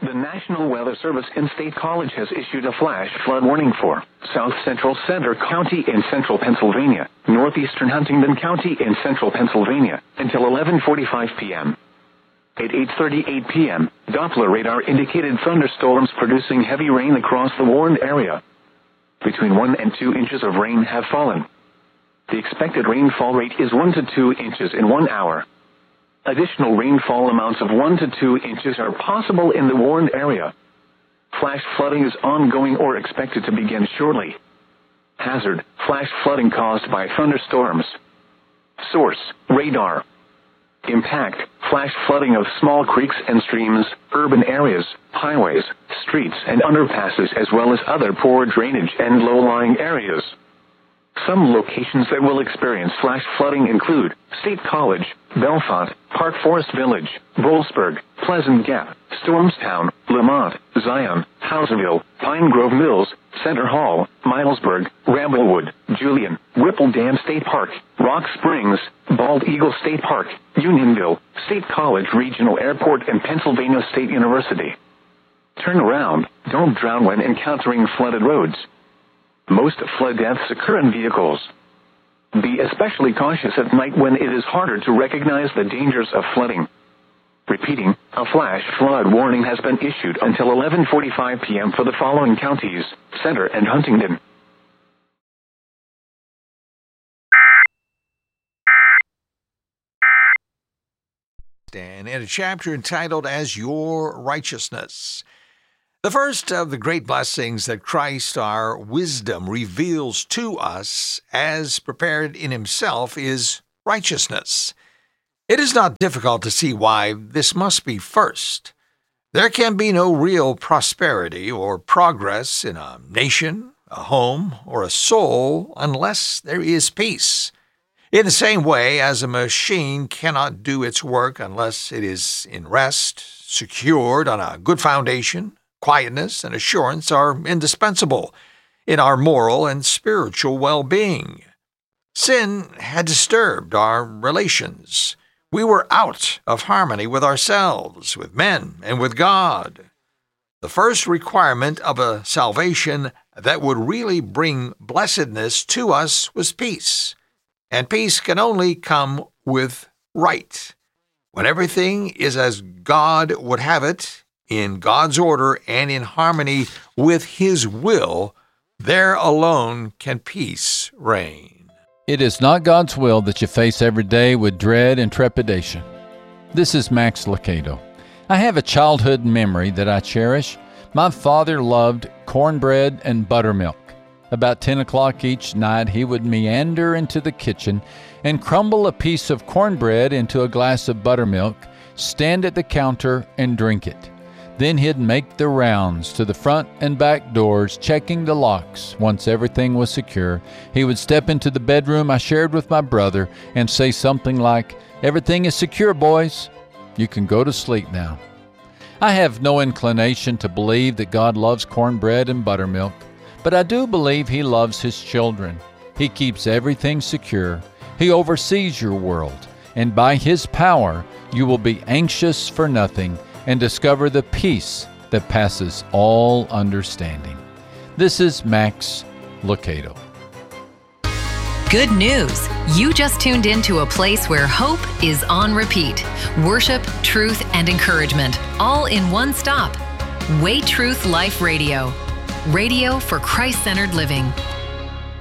The National Weather Service in State College has issued a flash flood warning for South Central Center County in central Pennsylvania, northeastern Huntingdon County in central Pennsylvania, until 11:45 p.m. At 8:38 p.m., Doppler radar indicated thunderstorms producing heavy rain across the warned area. Between 1 and 2 inches of rain have fallen. The expected rainfall rate is 1 to 2 inches in 1 hour. Additional rainfall amounts of 1 to 2 inches are possible in the warned area. Flash flooding is ongoing or expected to begin shortly. Hazard: flash flooding caused by thunderstorms. Source: radar. Impact: flash flooding of small creeks and streams, urban areas, highways, streets and underpasses, as well as other poor drainage and low-lying areas. Some locations that will experience flash flooding include State College, Bellefonte, Park Forest Village, Boalsburg, Pleasant Gap, Stormstown, Lamont, Zion, Houseville, Pine Grove Mills, Center Hall, Milesburg, Ramblewood, Julian, Whipple Dam State Park, Rock Springs, Bald Eagle State Park, Unionville, State College Regional Airport, and Pennsylvania State University. Turn around. Don't drown when encountering flooded roads. Most flood deaths occur in vehicles. Be especially cautious at night when it is harder to recognize the dangers of flooding. Repeating, a flash flood warning has been issued until 11:45 p.m. for the following counties: Center and Huntingdon. And in a chapter entitled As Your Righteousness. The first of the great blessings that Christ, our wisdom, reveals to us as prepared in himself is righteousness. It is not difficult to see why this must be first. There can be no real prosperity or progress in a nation, a home, or a soul unless there is peace. In the same way as a machine cannot do its work unless it is in rest, secured on a good foundation, quietness and assurance are indispensable in our moral and spiritual well-being. Sin had disturbed our relations. We were out of harmony with ourselves, with men, and with God. The first requirement of a salvation that would really bring blessedness to us was peace. And peace can only come with right. When everything is as God would have it, in God's order and in harmony with His will, there alone can peace reign. It is not God's will that you face every day with dread and trepidation. This is Max Lucado. I have a childhood memory that I cherish. My father loved cornbread and buttermilk. About 10 o'clock each night, he would meander into the kitchen and crumble a piece of cornbread into a glass of buttermilk, stand at the counter, and drink it. Then he'd make the rounds to the front and back doors, checking the locks. Once everything was secure, he would step into the bedroom I shared with my brother and say something like, "Everything is secure, boys. You can go to sleep now." I have no inclination to believe that God loves cornbread and buttermilk, but I do believe He loves His children. He keeps everything secure. He oversees your world, and by His power, you will be anxious for nothing and discover the peace that passes all understanding. This is Max Lucado. Good news! You just tuned into a place where hope is on repeat. Worship, truth, and encouragement, all in one stop. Way Truth Life Radio. Radio for Christ-centered living.